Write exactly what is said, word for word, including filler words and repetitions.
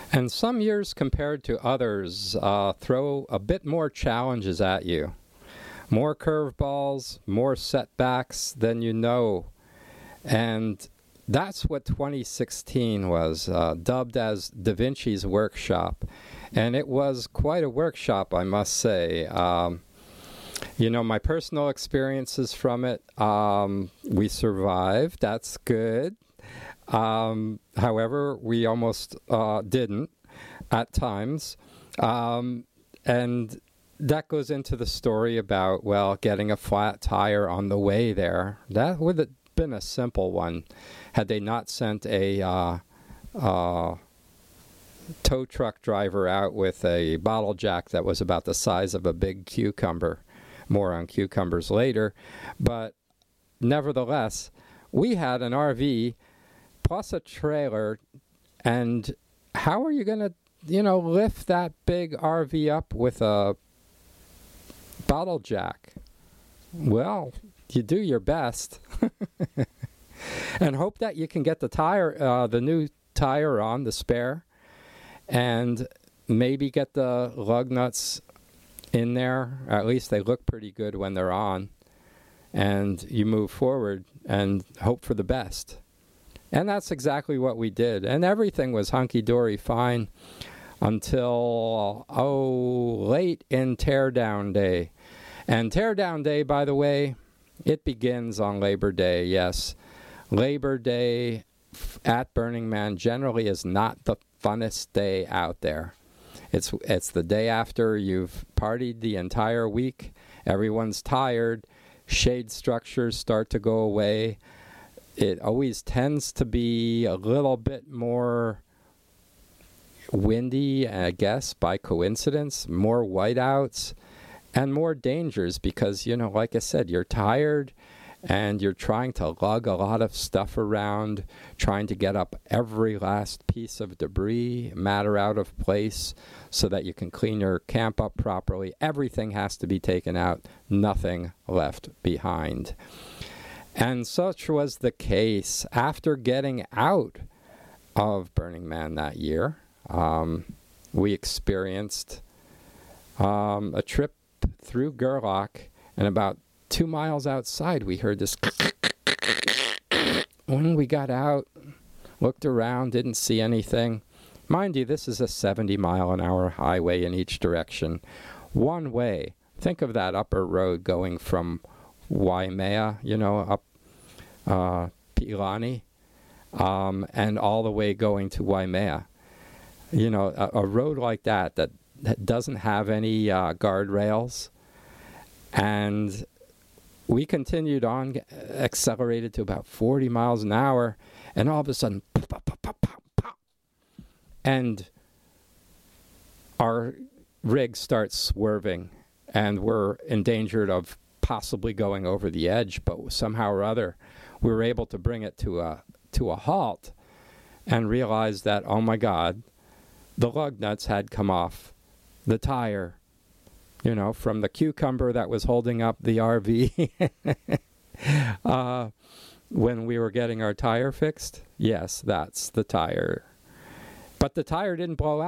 And some years compared to others uh, throw a bit more challenges at you. More curveballs, more setbacks than you know. And that's what twenty sixteen was, uh, dubbed as Da Vinci's Workshop. And it was quite a workshop, I must say. Um, you know, my personal experiences from it, um, we survived. That's good. Um, however, we almost uh, didn't at times. Um, and that goes into the story about, well, getting a flat tire on the way there. That would have been a simple one had they not sent a uh, uh, tow truck driver out with a bottle jack that was about the size of a big cucumber. More on cucumbers later. But nevertheless, we had an R V plus a trailer, and how are you going to, you know, lift that big R V up with a bottle jack? Well, you do your best and hope that you can get the tire, uh, the new tire on, the spare, and maybe get the lug nuts in there. At least they look pretty good when they're on, and you move forward and hope for the best. And that's exactly what we did. And everything was hunky-dory fine until, oh, late in Teardown Day. And Teardown Day, by the way, it begins on Labor Day, yes. Labor Day at Burning Man generally is not the funnest day out there. It's it's the day after you've partied the entire week. Everyone's tired. Shade structures start to go away. It always tends to be a little bit more windy, I guess, by coincidence. More whiteouts and more dangers because, you know, like I said, you're tired and you're trying to lug a lot of stuff around, trying to get up every last piece of debris, matter out of place so that you can clean your camp up properly. Everything has to be taken out, nothing left behind. And such was the case after getting out of Burning Man that year. Um, we experienced um, a trip through Gerlach, and about two miles outside we heard this. When we got out, looked around, didn't see anything. Mind you, this is a seventy mile an hour highway in each direction. One way. Think of that upper road going from Waimea, you know, up uh, Pilani, um, and all the way going to Waimea. You know, a, a road like that, that that doesn't have any uh, guardrails. And we continued on, accelerated to about forty miles an hour, and all of a sudden, pop, pop, pop, pop, pop, pop, and our rig starts swerving, and we're endangered of possibly going over the edge, but somehow or other, we were able to bring it to a to a halt and realize that, oh my God, the lug nuts had come off the tire, you know, from the cucumber that was holding up the R V uh, when we were getting our tire fixed. Yes, that's the tire. But the tire didn't blow out.